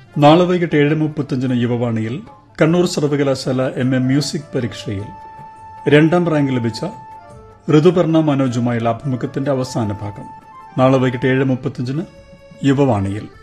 നാളെ വൈകിട്ട് 7:35 യുവവാണിയിൽ കണ്ണൂർ സർവകലാശാല MM മ്യൂസിക് പരീക്ഷയിൽ 2ാം റാങ്ക് ലഭിച്ച ഋതുപർണ മനോജുമായുള്ള അഭിമുഖത്തിന്റെ അവസാന ഭാഗം നാളെ വൈകിട്ട് 7:35 യുവവാണിയിൽ.